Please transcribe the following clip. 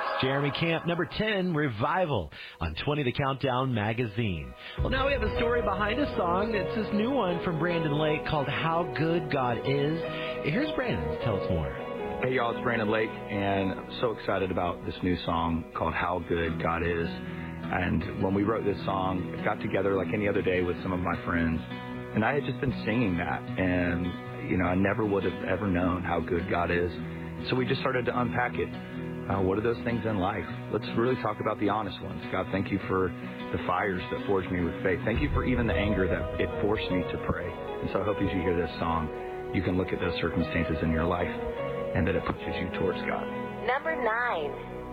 Jeremy Camp, number 10, Revival, on 20 The Countdown magazine. Well, now we have a story behind a song. It's this new one from Brandon Lake called How Good God Is. Here's Brandon to tell us more. Hey, y'all, it's Brandon Lake, and I'm so excited about this new song called How Good God Is. And when we wrote this song, I got together like any other day with some of my friends, and I had just been singing that, and, I never would have ever known how good God is. So we just started to unpack it. What are those things in life? Let's really talk about the honest ones. God, thank you for the fires that forged me with faith. Thank you for even the anger that it forced me to pray. And so I hope as you hear this song, you can look at those circumstances in your life and that it pushes you towards God. Number 9.